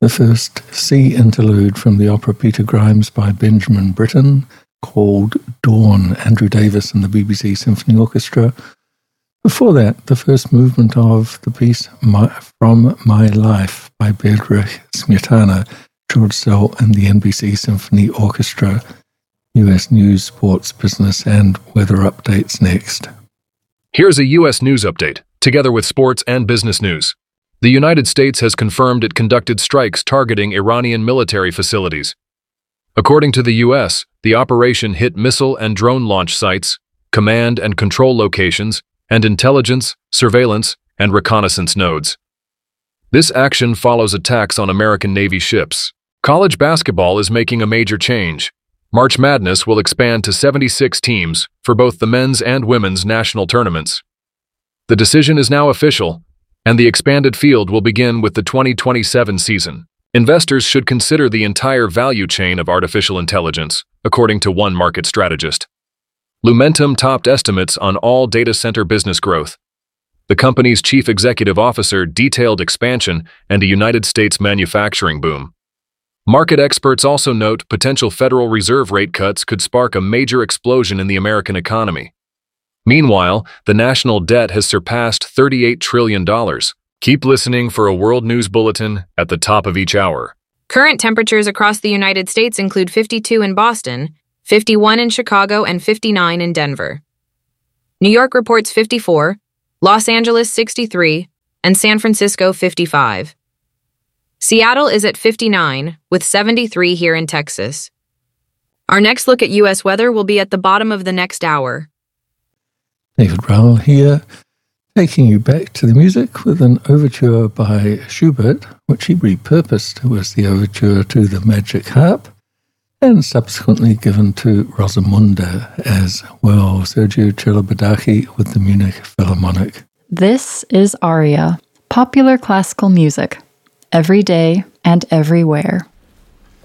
The first sea interlude from the opera Peter Grimes by Benjamin Britten, called Dawn, Andrew Davis and the BBC Symphony Orchestra. Before that, the first movement of the piece From My Life by Bedřich Smetana, George Szell and the NBC Symphony Orchestra. U.S. news, sports, business, and weather updates next. Here's a U.S. news update, together with sports and business news. The United States has confirmed it conducted strikes targeting Iranian military facilities. According to the U.S., the operation hit missile and drone launch sites, command and control locations, and intelligence, surveillance, and reconnaissance nodes. This action follows attacks on American Navy ships. College basketball is making a major change. March Madness will expand to 76 teams for both the men's and women's national tournaments. The decision is now official, and the expanded field will begin with the 2027 season. Investors should consider the entire value chain of artificial intelligence, according to one market strategist. Lumentum topped estimates on all data center business growth. The company's chief executive officer detailed expansion and a United States manufacturing boom. Market experts also note potential Federal Reserve rate cuts could spark a major explosion in the American economy. Meanwhile, the national debt has surpassed $38 trillion. Keep listening for a World News Bulletin at the top of each hour. Current temperatures across the United States include 52 in Boston, 51 in Chicago, and 59 in Denver. New York reports 54, Los Angeles 63, and San Francisco 55. Seattle is at 59, with 73 here in Texas. Our next look at U.S. weather will be at the bottom of the next hour. David Rowell here, taking you back to the music with an overture by Schubert, which he repurposed as the overture to the Magic Harp, and subsequently given to Rosamunde as well. Sergio Celibidache with the Munich Philharmonic. This is Aria, popular classical music, every day and everywhere.